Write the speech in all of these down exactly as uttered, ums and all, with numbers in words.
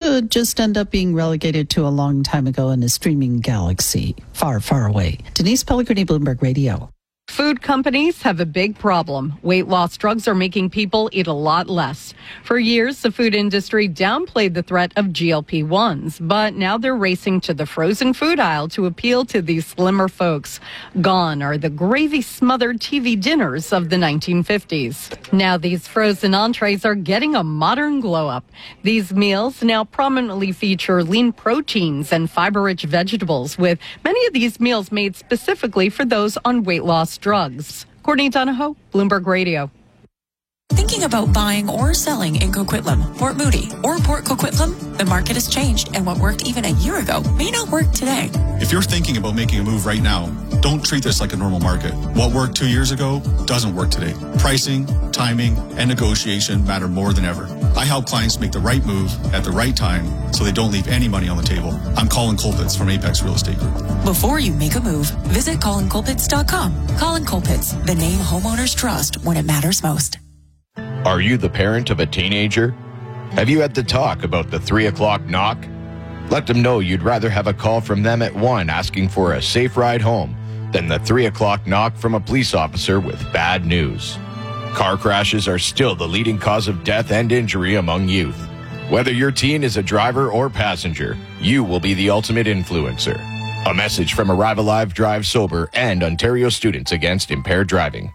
could just end up being relegated to a long time ago in a streaming galaxy, far, far away. Denise Pellegrini, Bloomberg Radio. Food companies have a big problem. Weight loss drugs are making people eat a lot less. For years, the food industry downplayed the threat of G L P ones, but now they're racing to the frozen food aisle to appeal to these slimmer folks. Gone are the gravy-smothered T V dinners of the nineteen fifties. Now these frozen entrees are getting a modern glow-up. These meals now prominently feature lean proteins and fiber-rich vegetables, with many of these meals made specifically for those on weight loss drugs. Courtney Donahoe, Bloomberg Radio. Thinking about buying or selling in Coquitlam, Port Moody, or Port Coquitlam? The market has changed, and what worked even a year ago may not work today. If you're thinking about making a move right now, don't treat this like a normal market. What worked two years ago doesn't work today. Pricing, timing, and negotiation matter more than ever. I help clients make the right move at the right time so they don't leave any money on the table. I'm Colin Colpitts from Apex Real Estate Group. Before you make a move, visit colin colpitts dot com. Colin Colpitts, the name homeowners trust when it matters most. Are you the parent of a teenager? Have you had the talk about the three o'clock knock? Let them know you'd rather have a call from them at one asking for a safe ride home than the three o'clock knock from a police officer with bad news. Car crashes are still the leading cause of death and injury among youth. Whether your teen is a driver or passenger, you will be the ultimate influencer. A message from Arrive Alive, Drive Sober and Ontario Students Against Impaired Driving.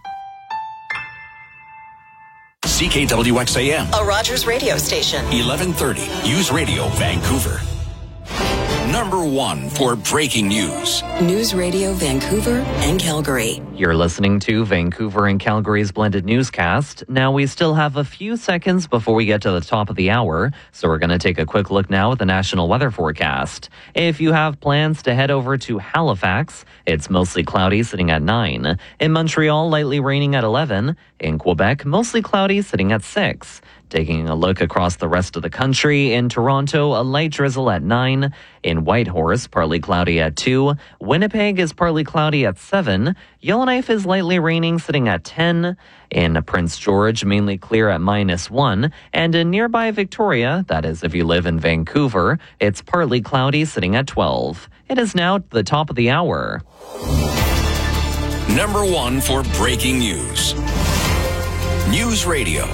C K W X A M, a Rogers radio station. eleven thirty, News Radio, Vancouver. Number one for breaking news. News Radio Vancouver and Calgary. You're listening to Vancouver and Calgary's blended newscast. Now we still have a few seconds before we get to the top of the hour, so we're going to take a quick look now at the national weather forecast. If you have plans to head over to Halifax, it's mostly cloudy sitting at nine. In Montreal, lightly raining at eleven. In Quebec, mostly cloudy sitting at six. Taking a look across the rest of the country, in Toronto, a light drizzle at nine. In Whitehorse, partly cloudy at two. Winnipeg is partly cloudy at seven. Yellowknife is lightly raining, sitting at ten. In Prince George, mainly clear at minus one. And in nearby Victoria, that is if you live in Vancouver, it's partly cloudy, sitting at twelve. It is now the top of the hour. Number one for breaking news. News Radio.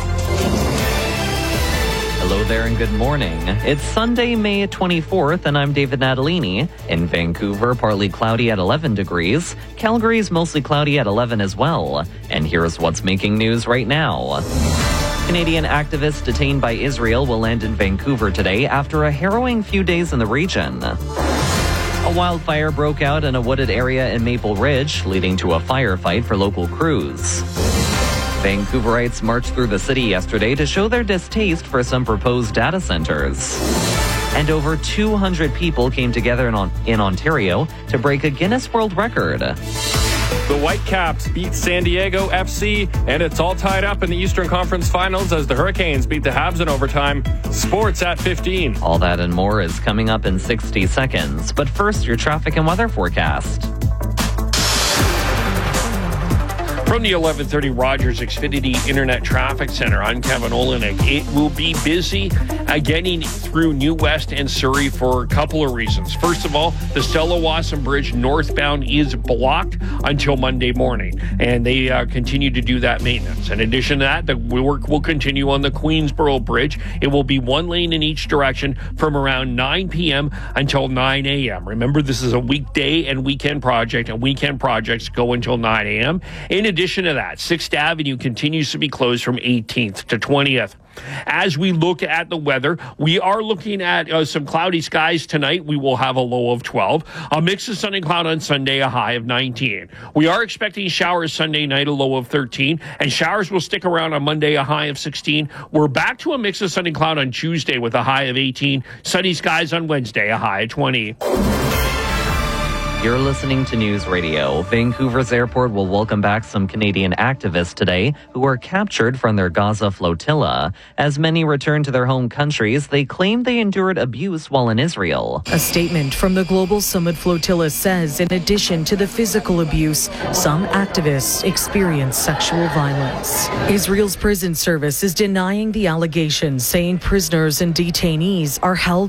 Hello there and good morning. It's Sunday, May twenty-fourth, and I'm David Natalini. In Vancouver, partly cloudy at eleven degrees. Calgary's mostly cloudy at eleven as well. And here's what's making news right now. Canadian activists detained by Israel will land in Vancouver today after a harrowing few days in the region. A wildfire broke out in a wooded area in Maple Ridge, leading to a firefight for local crews. Vancouverites marched through the city yesterday to show their distaste for some proposed data centers. And over two hundred people came together in, on, in Ontario to break a Guinness World Record. The Whitecaps beat San Diego F C, and it's all tied up in the Eastern Conference Finals as the Hurricanes beat the Habs in overtime. Sports at fifteen. All that and more is coming up in sixty seconds. But first, your traffic and weather forecast. From the eleven thirty Rogers Xfinity Internet Traffic Center, I'm Kevin Olenek. It will be busy uh, getting through New West and Surrey for a couple of reasons. First of all, the Stella Wasson Bridge northbound is blocked until Monday morning, and they uh, continue to do that maintenance. In addition to that, the work will continue on the Queensboro Bridge. It will be one lane in each direction from around nine p.m. until nine a.m. Remember, this is a weekday and weekend project, and weekend projects go until nine a.m. In addition to that, sixth Avenue continues to be closed from eighteenth to twentieth. As we look at the weather, we are looking at uh, some cloudy skies tonight. We will have a low of twelve. A mix of sun and cloud on Sunday, a high of nineteen. We are expecting showers Sunday night, a low of thirteen. And showers will stick around on Monday, a high of sixteen. We're back to a mix of sun and cloud on Tuesday with a high of eighteen. Sunny skies on Wednesday, a high of twenty. You're listening to News Radio. Vancouver's airport will welcome back some Canadian activists today who were captured from their Gaza flotilla. As many return to their home countries, they claim they endured abuse while in Israel. A statement from the Global Summit Flotilla says, in addition to the physical abuse, some activists experienced sexual violence. Israel's prison service is denying the allegations, saying prisoners and detainees are held